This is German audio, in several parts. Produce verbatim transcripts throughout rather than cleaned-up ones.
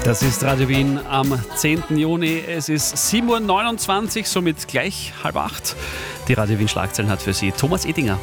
Das ist Radio Wien am zehnten Juni. Es ist sieben Uhr neunundzwanzig, somit gleich halb acht. Die Radio Wien Schlagzeilen hat für Sie Thomas Edinger.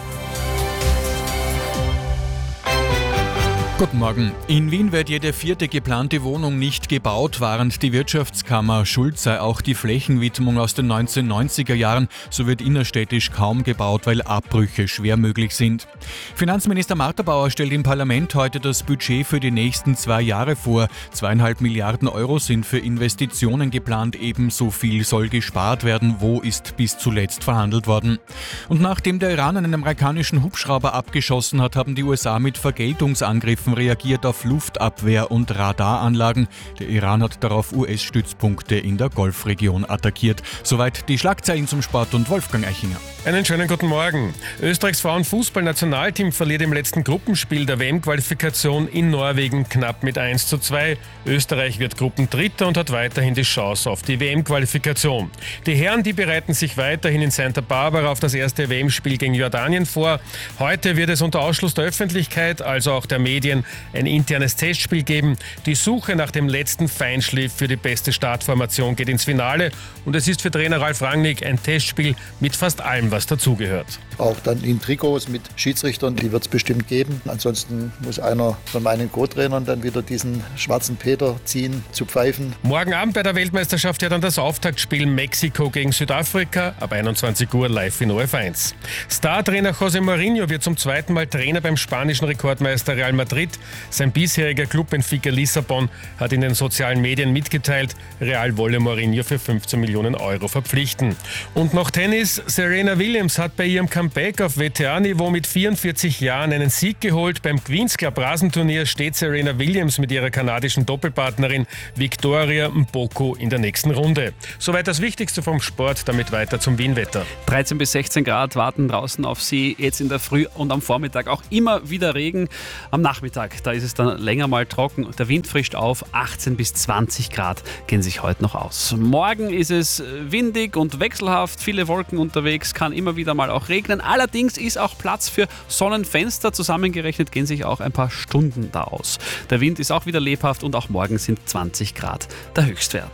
Guten Morgen. In Wien wird jede vierte geplante Wohnung nicht gebaut, warnt die Wirtschaftskammer. Schuld sei auch die Flächenwidmung aus den neunzehnhundertneunziger Jahren. So wird innerstädtisch kaum gebaut, weil Abbrüche schwer möglich sind. Finanzminister Martha Bauer stellt im Parlament heute das Budget für die nächsten zwei Jahre vor. Zweieinhalb Milliarden Euro sind für Investitionen geplant. Ebenso viel soll gespart werden. Wo ist bis zuletzt verhandelt worden? Und nachdem der Iran einen amerikanischen Hubschrauber abgeschossen hat, haben die U S A mit Vergeltungsangriffen reagiert auf Luftabwehr- und Radaranlagen. Der Iran hat darauf U S-Stützpunkte in der Golfregion attackiert. Soweit die Schlagzeilen zum Sport und Wolfgang Eichinger. Einen schönen guten Morgen. Österreichs Frauenfußballnationalteam verliert im letzten Gruppenspiel der W M-Qualifikation in Norwegen knapp mit eins zu zwei. Österreich wird Gruppendritter und hat weiterhin die Chance auf die W M-Qualifikation. Die Herren, die bereiten sich weiterhin in Santa Barbara auf das erste W M-Spiel gegen Jordanien vor. Heute wird es unter Ausschluss der Öffentlichkeit, also auch der Medien, ein internes Testspiel geben. Die Suche nach dem letzten Feinschliff für die beste Startformation geht ins Finale. Und es ist für Trainer Ralf Rangnick ein Testspiel mit fast allem, was dazugehört. Auch dann in Trikots mit Schiedsrichtern, die wird es bestimmt geben. Ansonsten muss einer von meinen Co-Trainern dann wieder diesen schwarzen Peter ziehen, zu pfeifen. Morgen Abend bei der Weltmeisterschaft ja dann das Auftaktspiel Mexiko gegen Südafrika, ab einundzwanzig Uhr live in O F eins. Star-Trainer José Mourinho wird zum zweiten Mal Trainer beim spanischen Rekordmeister Real Madrid. Sein bisheriger Club Benfica Lissabon hat in den sozialen Medien mitgeteilt, Real wolle Mourinho für fünfzehn Millionen Euro verpflichten. Und noch Tennis. Serena Williams hat bei ihrem Comeback auf W T A-Niveau mit vierundvierzig Jahren einen Sieg geholt. Beim Queen's Club Rasenturnier steht Serena Williams mit ihrer kanadischen Doppelpartnerin Victoria Mboko in der nächsten Runde. Soweit das Wichtigste vom Sport, damit weiter zum Wien-Wetter. dreizehn bis sechzehn Grad warten draußen auf Sie, jetzt in der Früh und am Vormittag auch immer wieder Regen. Am Nachmittag, da ist es dann länger mal trocken. Der Wind frischt auf, achtzehn bis zwanzig Grad gehen sich heute noch aus. Morgen ist es windig und wechselhaft, viele Wolken unterwegs, kann immer wieder mal auch regnen. Allerdings ist auch Platz für Sonnenfenster. Zusammengerechnet gehen sich auch ein paar Stunden da aus. Der Wind ist auch wieder lebhaft und auch morgen sind zwanzig Grad der Höchstwert.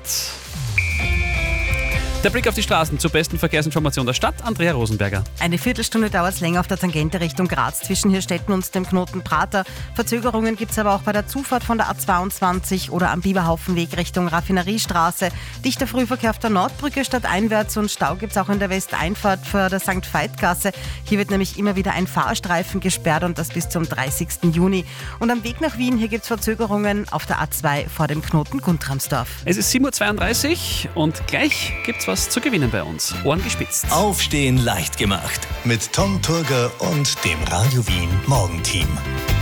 Der Blick auf die Straßen zur besten Verkehrsinformation der Stadt. Andrea Rosenberger. Eine Viertelstunde dauert es länger auf der Tangente Richtung Graz zwischen Hirstetten und dem Knoten Prater. Verzögerungen gibt es aber auch bei der Zufahrt von der A zweiundzwanzig oder am Biberhaufenweg Richtung Raffineriestraße. Dichter Frühverkehr auf der Nordbrücke stadteinwärts und Stau gibt es auch in der Westeinfahrt für der Sankt Veit-Gasse. Hier wird nämlich immer wieder ein Fahrstreifen gesperrt und das bis zum dreißigsten Juni. Und am Weg nach Wien, hier gibt es Verzögerungen auf der A zwei vor dem Knoten Guntramsdorf. Es ist sieben Uhr zweiunddreißig und gleich gibt es was zu gewinnen bei uns. Ohren gespitzt. Aufstehen leicht gemacht mit Tom Turger und dem Radio Wien Morgenteam.